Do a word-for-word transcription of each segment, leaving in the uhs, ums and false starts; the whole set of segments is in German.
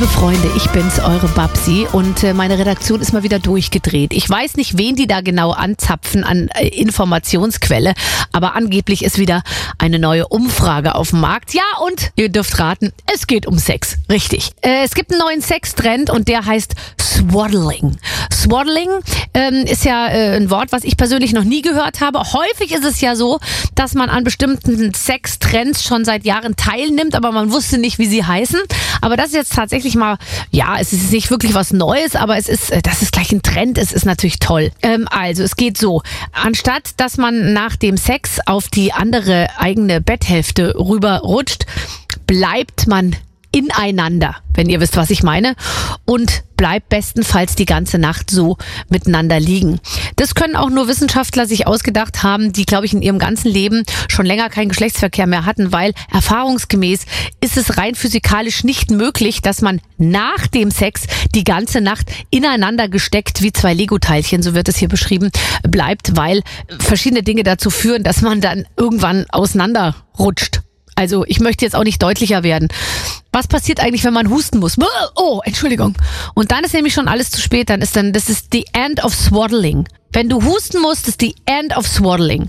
Liebe Freunde, ich bin's, eure Babsi, und äh, meine Redaktion ist mal wieder durchgedreht. Ich weiß nicht, wen die da genau anzapfen an äh, Informationsquelle, aber angeblich ist wieder eine neue Umfrage auf dem Markt. Ja, und ihr dürft raten, es geht um Sex. Richtig. Äh, es gibt einen neuen Sextrend und der heißt Swaddling. Swaddling ähm, ist ja äh, ein Wort, was ich persönlich noch nie gehört habe. Häufig ist es ja so, dass man an bestimmten Sextrends schon seit Jahren teilnimmt, aber man wusste nicht, wie sie heißen. Aber das ist jetzt tatsächlich mal, ja, es ist nicht wirklich was Neues, aber es ist, dass es gleich ein Trend ist, ist natürlich toll. Ähm, also, es geht so. Anstatt, dass man nach dem Sex auf die andere eigene Betthälfte rüberrutscht, bleibt man ineinander, wenn ihr wisst, was ich meine, und bleibt bestenfalls die ganze Nacht so miteinander liegen. Das können auch nur Wissenschaftler sich ausgedacht haben, die, glaube ich, in ihrem ganzen Leben schon länger keinen Geschlechtsverkehr mehr hatten, weil erfahrungsgemäß ist es rein physikalisch nicht möglich, dass man nach dem Sex die ganze Nacht ineinander gesteckt, wie zwei Lego-Teilchen, so wird es hier beschrieben, bleibt, weil verschiedene Dinge dazu führen, dass man dann irgendwann auseinanderrutscht. Also ich möchte jetzt auch nicht deutlicher werden. Was passiert eigentlich, wenn man husten muss? Oh, Entschuldigung. Und dann ist nämlich schon alles zu spät. Dann ist dann, das ist the end of swaddling. Wenn du husten musst, ist the end of swaddling.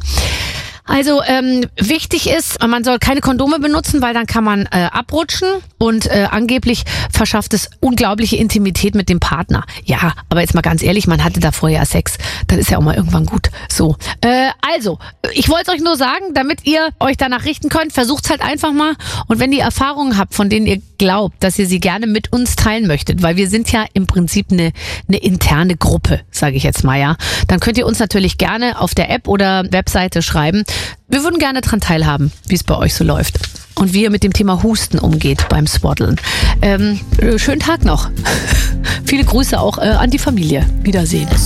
Also ähm, wichtig ist, man soll keine Kondome benutzen, weil dann kann man äh, abrutschen und äh, angeblich verschafft es unglaubliche Intimität mit dem Partner. Ja, aber jetzt mal ganz ehrlich, man hatte da vorher Sex, dann ist ja auch mal irgendwann gut. So, äh, also, ich wollte es euch nur sagen, damit ihr euch danach richten könnt, versucht's halt einfach mal. Und wenn ihr Erfahrungen habt, von denen ihr glaubt, dass ihr sie gerne mit uns teilen möchtet, weil wir sind ja im Prinzip eine, eine interne Gruppe, sage ich jetzt mal, ja, dann könnt ihr uns natürlich gerne auf der App oder Webseite schreiben. Wir würden gerne daran teilhaben, wie es bei euch so läuft und wie ihr mit dem Thema Husten umgeht beim Swaddeln. Ähm, schönen Tag noch. Viele Grüße auch äh, an die Familie. Wiedersehen.